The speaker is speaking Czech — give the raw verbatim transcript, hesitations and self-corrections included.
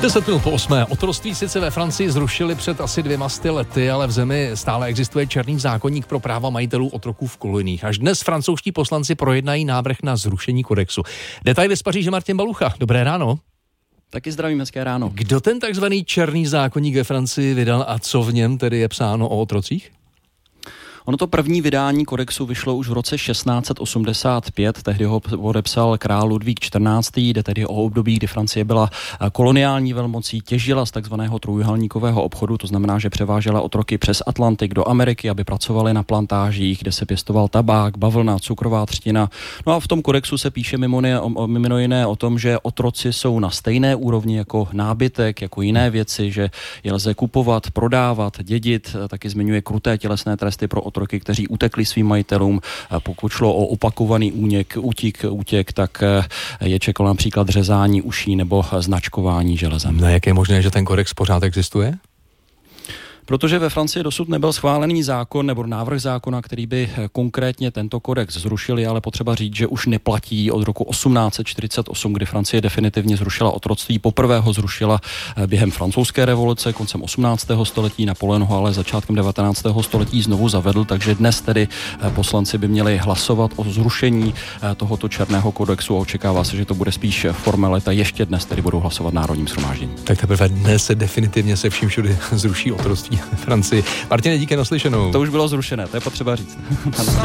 Deset minut po osmé. Otroctví sice ve Francii zrušili před asi dvěma sty lety, ale v zemi stále existuje černý zákoník pro práva majitelů otroků v koloniích. Až dnes francouzští poslanci projednají návrh na zrušení kodexu. Detaily z Paříže Martin Balucha. Dobré ráno. Taky zdravím, hezké ráno. Kdo ten takzvaný černý zákoník ve Francii vydal a co v něm tedy je psáno o otrocích? Ono to první vydání kodexu vyšlo už v roce šestnáct set osmdesát pět, tehdy ho podepsal král Ludvík čtrnáctý. Jde tedy o období, kdy Francie byla koloniální velmocí, těžila z takzvaného trojúhelníkového obchodu, to znamená, že převážela otroky přes Atlantik do Ameriky, aby pracovali na plantážích, kde se pěstoval tabák, bavlna, cukrová třtina. No a v tom kodexu se píše mimo, ne, mimo jiné o tom, že otroci jsou na stejné úrovni jako nábytek, jako jiné věci, že je lze kupovat, prodávat, dědit. Taky zmiňuje kruté tělesné tresty pro otroky, kteří utekli svým majitelům. Pokud šlo o opakovaný úněk, útik, útěk, tak je čekalo například řezání uší nebo značkování železem. No, jak je možné, že ten kodex pořád existuje? Protože ve Francii dosud nebyl schválený zákon nebo návrh zákona, který by konkrétně tento kodex zrušil, je ale potřeba říct, že už neplatí od roku osmnáct set čtyřicet osm, kdy Francie definitivně zrušila otroctví. Poprvé ho zrušila během francouzské revoluce koncem osmnáctého století. Napoleon ho ale začátkem devatenáctého století znovu zavedl, takže dnes tedy poslanci by měli hlasovat o zrušení tohoto černého kodexu a očekává se, že to bude spíš formalita. Ještě dnes tedy budou hlasovat národním shromážděním. Tak teprve dnes se definitivně se vším všude zruší otroctví Francii. Martine, díky, naslyšenou. To už bylo zrušené, to je potřeba říct.